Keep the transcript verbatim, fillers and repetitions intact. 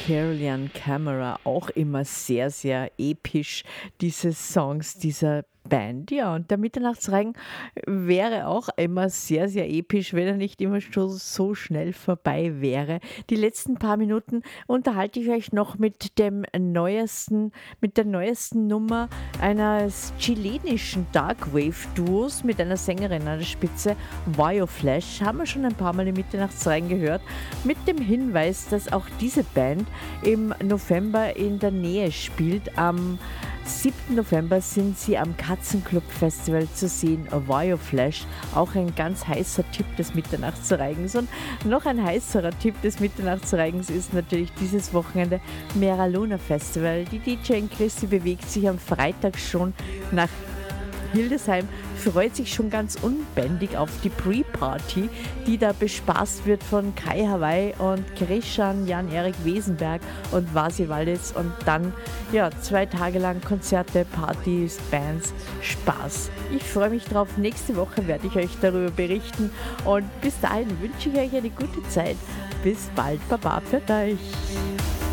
Carolean Camera, auch immer sehr, sehr episch, diese Songs dieser Band. Ja, und der Mitternachtsregen wäre auch immer sehr, sehr episch, wenn er nicht immer schon so schnell vorbei wäre. Die letzten paar Minuten unterhalte ich euch noch mit dem neuesten, mit der neuesten Nummer eines chilenischen Darkwave-Duos mit einer Sängerin an der Spitze, Vioflash. Haben wir schon ein paar Mal im Mitternachtsregen gehört, mit dem Hinweis, dass auch diese Band im November in der Nähe spielt. Am siebten November sind sie am Katzenclub Festival zu sehen, Vioflash, auch ein ganz heißer Tipp des Mitternachtsreigens. Und noch ein heißerer Tipp des Mitternachtsreigens ist natürlich dieses Wochenende Mera Luna Festival. Die D J Chrissy bewegt sich am Freitag schon nach Hildesheim, freut sich schon ganz unbändig auf die Pre-Party, die da bespaßt wird von Kai Hawaii und Krishan, Jan-Erik Wesenberg und Vasi Wallis, und dann ja zwei Tage lang Konzerte, Partys, Bands, Spaß. Ich freue mich drauf. Nächste Woche werde ich euch darüber berichten, und bis dahin wünsche ich euch eine gute Zeit. Bis bald, Baba für euch.